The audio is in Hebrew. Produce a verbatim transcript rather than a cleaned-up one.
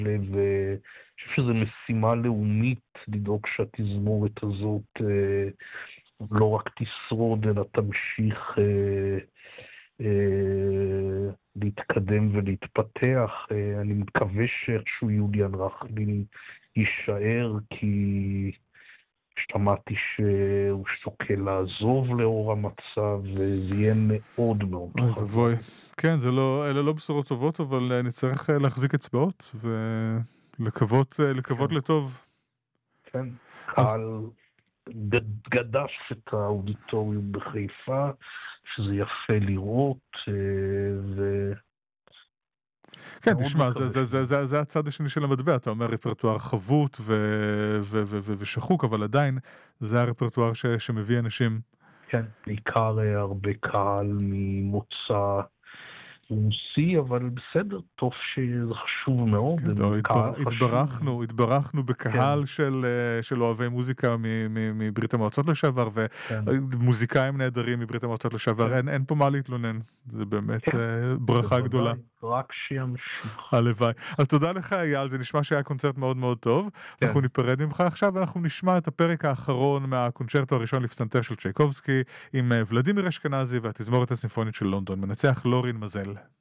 ואני חושב שזו משימה לאומית לדאוג שהתזמורת הזאת אה, לא רק תשרוד, אלא תמשיך אה, אה, להתקדם ולהתפתח. אה, אני מקווה שאיכשהו יוליאן רכלין יישאר, כי שמעתי שהוא שוקל לעזוב לאור המצב, וזה יהיה מאוד מאוד אוי חזק. ובוי. כן, זה לא, אלה לא בשורות טובות, אבל נצטרך להחזיק אצבעות ולקוות לקוות כן. לטוב. כן, אז... קהל גד- גדש את האודיטוריום בחיפה, שזה יפה לראות, אה, ו... כן, מאוד תשמע, זה, מקווה זה, זה, שזה- זה, זה הצד השני של המטבע, אתה אומר רפרטואר חבוט ו, ו, ו, ו, ושחוק, אבל עדיין זה הרפרטואר ש, שמביא אנשים. כן, בעיקר אה, הרבה קהל ממוצא רוסי, אבל בסדר, טוב שזה חשוב מאוד, כן, זה לא, קהל התבר, חשוב. התברכנו, התברכנו בקהל כן. של, אה, של אוהבי מוזיקה מ, מ, מברית המועצות לשעבר, כן. ומוזיקאים נהדרים מברית המועצות לשעבר, כן. אין, אין פה מה להתלונן, זה באמת כן. אה, ברכה בוודאי, גדולה. רק שימשיך. הלוואי. אז תודה לך אייל, זה נשמע שהיה קונצרט מאוד מאוד טוב. כן. אנחנו ניפרד ממך עכשיו, ואנחנו נשמע את הפרק האחרון מהקונצ'רטו הראשון לפסנתר של צ'ייקובסקי, עם ולדימיר אשכנזי והתזמורת הסימפונית של לונדון. מנצח לורין מזל.